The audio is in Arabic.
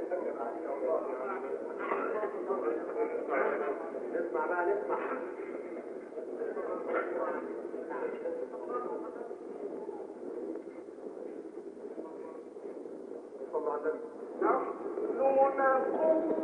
نسمع بقى نسمع. صلى على النبي. نحن نقوم